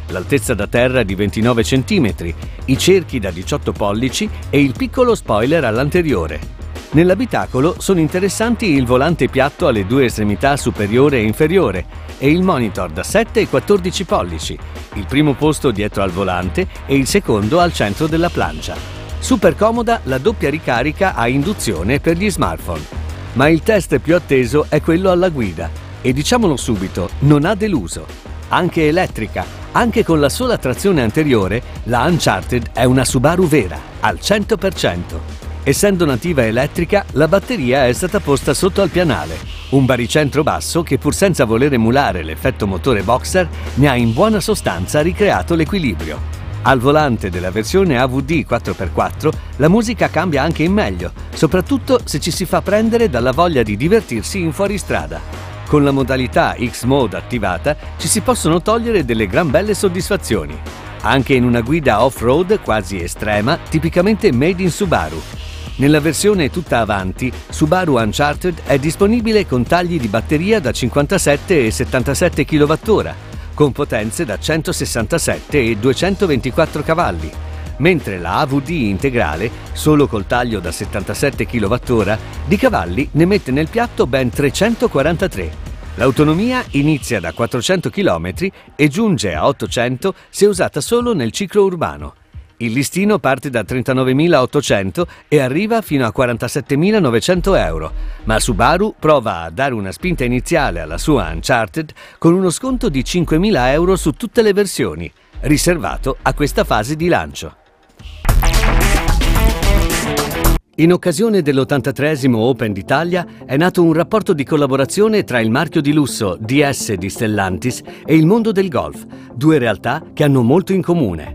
l'altezza da terra di 29 cm, i cerchi da 18 pollici e il piccolo spoiler all'anteriore. Nell'abitacolo sono interessanti il volante piatto alle due estremità superiore e inferiore e il monitor da 7 e 14 pollici, il primo posto dietro al volante e il secondo al centro della plancia. Super comoda la doppia ricarica a induzione per gli smartphone. Ma il test più atteso è quello alla guida e diciamolo subito, non ha deluso. Anche elettrica, anche con la sola trazione anteriore, la Uncharted è una Subaru vera, al 100%. Essendo nativa elettrica, la batteria è stata posta sotto al pianale, un baricentro basso che pur senza voler emulare l'effetto motore boxer ne ha in buona sostanza ricreato l'equilibrio. Al volante della versione AVD 4x4 la musica cambia anche in meglio, soprattutto se ci si fa prendere dalla voglia di divertirsi in fuoristrada. Con la modalità X-Mode attivata ci si possono togliere delle gran belle soddisfazioni, anche in una guida off-road quasi estrema, tipicamente made in Subaru. Nella versione tutta avanti, Subaru Uncharted è disponibile con tagli di batteria da 57 e 77 kWh, con potenze da 167 e 224 cavalli, mentre la AVD integrale, solo col taglio da 77 kWh, di cavalli ne mette nel piatto ben 343. L'autonomia inizia da 400 km e giunge a 800 se usata solo nel ciclo urbano. Il listino parte da 39.800 e arriva fino a 47.900 euro, ma Subaru prova a dare una spinta iniziale alla sua Uncharted con uno sconto di 5.000 euro su tutte le versioni, riservato a questa fase di lancio. In occasione dell'83esimo Open d'Italia è nato un rapporto di collaborazione tra il marchio di lusso DS di Stellantis e il mondo del golf, due realtà che hanno molto in comune.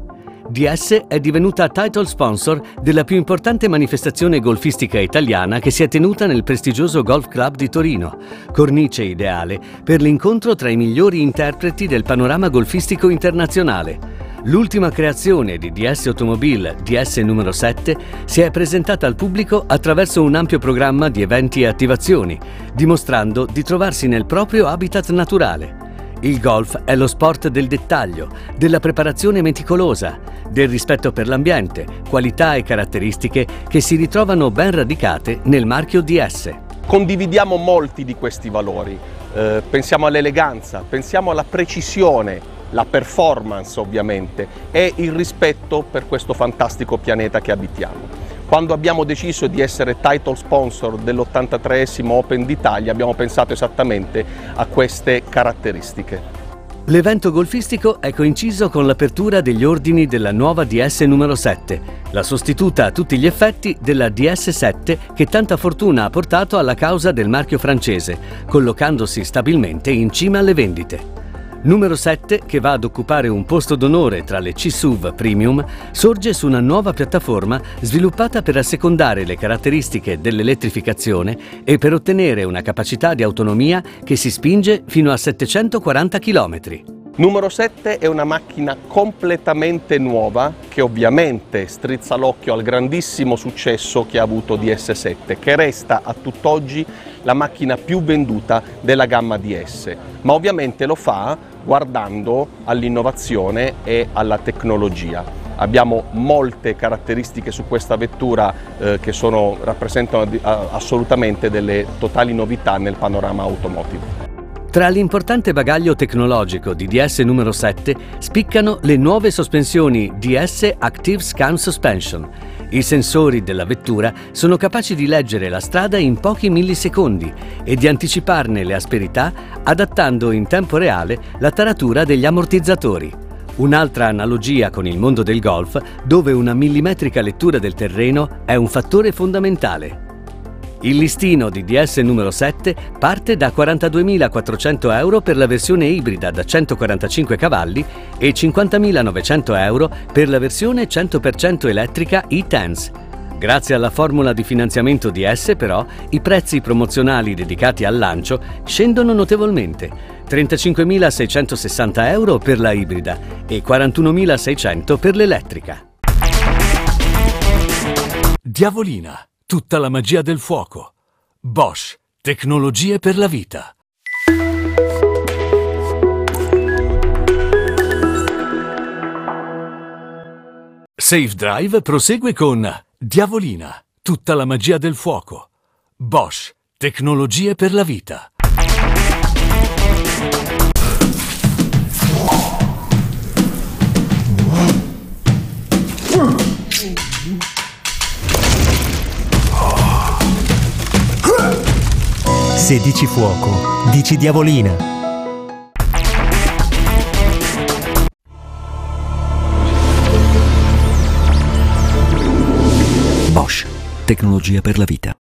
DS è divenuta title sponsor della più importante manifestazione golfistica italiana che si è tenuta nel prestigioso Golf Club di Torino, cornice ideale per l'incontro tra i migliori interpreti del panorama golfistico internazionale. L'ultima creazione di DS Automobile, DS numero 7, si è presentata al pubblico attraverso un ampio programma di eventi e attivazioni, dimostrando di trovarsi nel proprio habitat naturale. Il golf è lo sport del dettaglio, della preparazione meticolosa, del rispetto per l'ambiente, qualità e caratteristiche che si ritrovano ben radicate nel marchio DS. Condividiamo molti di questi valori, pensiamo all'eleganza, pensiamo alla precisione, la performance ovviamente e il rispetto per questo fantastico pianeta che abitiamo. Quando abbiamo deciso di essere title sponsor dell'83esimo Open d'Italia abbiamo pensato esattamente a queste caratteristiche. L'evento golfistico è coinciso con l'apertura degli ordini della nuova DS numero 7, la sostituta a tutti gli effetti della DS7 che tanta fortuna ha portato alla causa del marchio francese, collocandosi stabilmente in cima alle vendite. Numero 7, che va ad occupare un posto d'onore tra le C-SUV Premium, sorge su una nuova piattaforma sviluppata per assecondare le caratteristiche dell'elettrificazione e per ottenere una capacità di autonomia che si spinge fino a 740 km. Numero 7 è una macchina completamente nuova che ovviamente strizza l'occhio al grandissimo successo che ha avuto DS7, che resta a tutt'oggi la macchina più venduta della gamma DS, ma ovviamente lo fa guardando all'innovazione e alla tecnologia. Abbiamo molte caratteristiche su questa vettura che rappresentano assolutamente delle totali novità nel panorama automotive. Tra l'importante bagaglio tecnologico di DS numero 7 spiccano le nuove sospensioni DS Active Scan Suspension. I sensori della vettura sono capaci di leggere la strada in pochi millisecondi e di anticiparne le asperità adattando in tempo reale la taratura degli ammortizzatori. Un'altra analogia con il mondo del golf, dove una millimetrica lettura del terreno è un fattore fondamentale. Il listino di DS numero 7 parte da 42.400 euro per la versione ibrida da 145 cavalli e 50.900 euro per la versione 100% elettrica e-Tense. Grazie alla formula di finanziamento DS, però, i prezzi promozionali dedicati al lancio scendono notevolmente: 35.660 euro per la ibrida e 41.600 per l'elettrica. Diavolina. Tutta la magia del fuoco. Bosch, tecnologie per la vita. Safe Drive prosegue con Diavolina, tutta la magia del fuoco. Bosch, tecnologie per la vita. Se dici fuoco, dici diavolina. Bosch, tecnologia per la vita.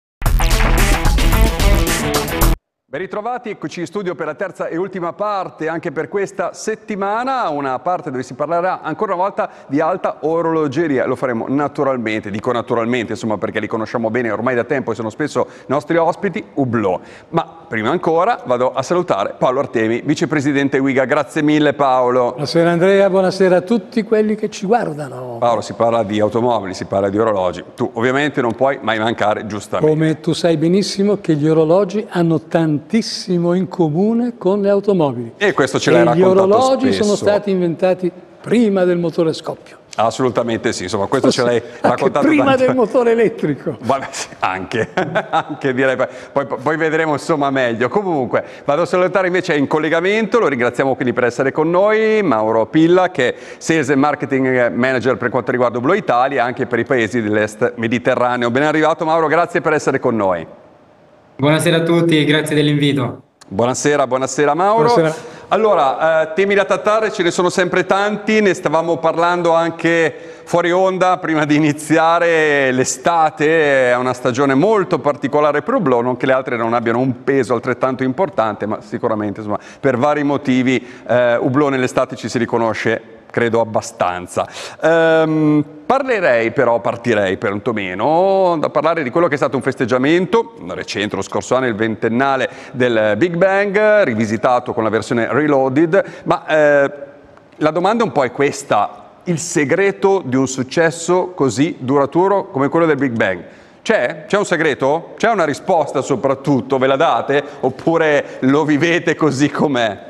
Ben ritrovati, eccoci in studio per la terza e ultima parte anche per questa settimana, una parte dove si parlerà ancora una volta di alta orologeria. Lo faremo naturalmente, dico naturalmente insomma perché li conosciamo bene ormai da tempo e sono spesso nostri ospiti, Hublot. Ma prima ancora vado a salutare Paolo Artemi, vicepresidente UIGA. Grazie mille Paolo. Buonasera Andrea, buonasera a tutti quelli che ci guardano. Paolo, si parla di automobili, si parla di orologi. Tu ovviamente non puoi mai mancare, giustamente. Come tu sai benissimo che gli orologi hanno tantissimo in comune con le automobili. E questo ce l'hai raccontato spesso. Gli orologi sono stati inventati prima del motore a scoppio. Assolutamente sì, insomma questo ce l'hai raccontato prima tanto. del motore elettrico. Vabbè, sì, anche direi, poi vedremo insomma meglio. Comunque vado a salutare invece in collegamento, lo ringraziamo quindi per essere con noi, Mauro Pilla, che è Sales and Marketing Manager per quanto riguarda Hublot Italia, anche per i paesi dell'est mediterraneo. Ben arrivato Mauro, grazie per essere con noi. Buonasera a tutti, grazie dell'invito. Buonasera Mauro. Buonasera. Allora, temi da trattare ce ne sono sempre tanti, ne stavamo parlando anche fuori onda prima di iniziare l'estate, è una stagione molto particolare per Hublot, non che le altre non abbiano un peso altrettanto importante, ma sicuramente insomma, per vari motivi Hublot nell'estate ci si riconosce, credo, abbastanza. Partirei perlomeno da parlare di quello che è stato un festeggiamento recente, lo scorso anno, il ventennale del Big Bang, rivisitato con la versione Reloaded, ma la domanda un po' è questa: il segreto di un successo così duraturo come quello del Big Bang? C'è un segreto? C'è una risposta soprattutto? Ve la date? Oppure lo vivete così com'è?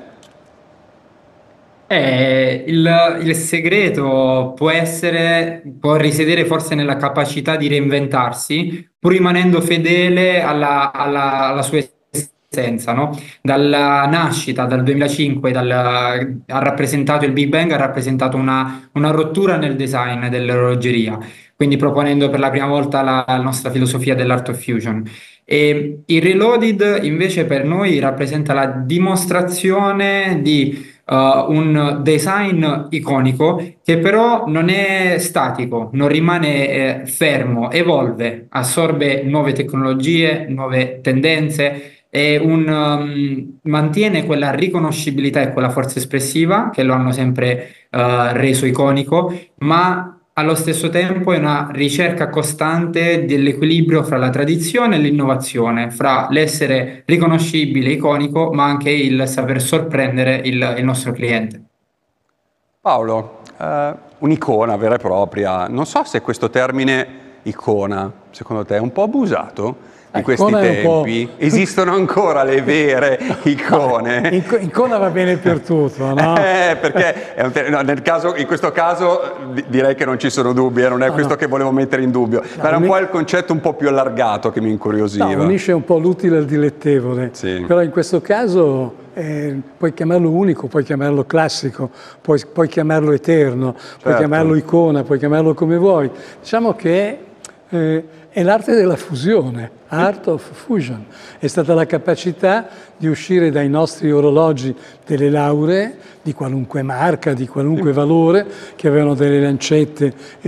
Il segreto può risiedere forse nella capacità di reinventarsi, pur rimanendo fedele alla sua essenza, no? Dalla nascita, dal 2005, ha rappresentato il Big Bang, ha rappresentato una rottura nel design dell'orologeria, quindi proponendo per la prima volta la nostra filosofia dell'Art of Fusion. E il Reloaded invece per noi rappresenta la dimostrazione di un design iconico che però non è statico, non rimane fermo, evolve, assorbe nuove tecnologie, nuove tendenze e mantiene quella riconoscibilità e quella forza espressiva che lo hanno sempre reso iconico, ma allo stesso tempo è una ricerca costante dell'equilibrio fra la tradizione e l'innovazione, fra l'essere riconoscibile, iconico, ma anche il saper sorprendere il nostro cliente. Paolo, un'icona vera e propria, non so se questo termine icona, secondo te, è un po' abusato in questi tempi? Esistono ancora le vere icone? Icona va bene per tutto, no? Perché in questo caso direi che non ci sono dubbi, non è questo che volevo mettere in dubbio, ma era un po' il concetto un po' più allargato che mi incuriosiva. No, unisce un po' l'utile al dilettevole, sì. Però in questo caso puoi chiamarlo unico, puoi chiamarlo classico, puoi chiamarlo eterno, puoi chiamarlo icona, puoi chiamarlo come vuoi. Diciamo che è l'arte della fusione, Art of Fusion. È stata la capacità di uscire dai nostri orologi delle lauree di qualunque marca, di qualunque valore, che avevano delle lancette e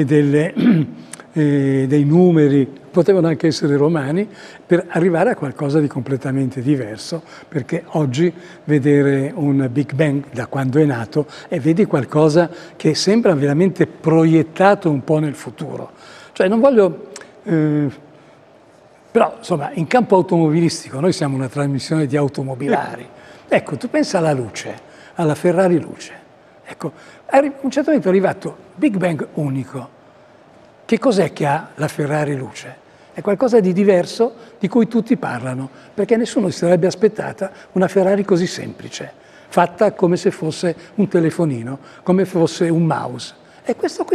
dei numeri, potevano anche essere romani, per arrivare a qualcosa di completamente diverso, perché oggi vedere un Big Bang da quando è nato e vedi qualcosa che sembra veramente proiettato un po' nel futuro. Cioè non voglio... però insomma in campo automobilistico noi siamo una trasmissione di automobilari. Ecco, tu pensa alla luce, alla Ferrari luce. Ecco, a un certo momento è arrivato Big Bang unico. Che cos'è che ha la Ferrari luce? È qualcosa di diverso di cui tutti parlano, perché nessuno si sarebbe aspettata una Ferrari così semplice, fatta come se fosse un telefonino, come fosse un mouse. E questo qui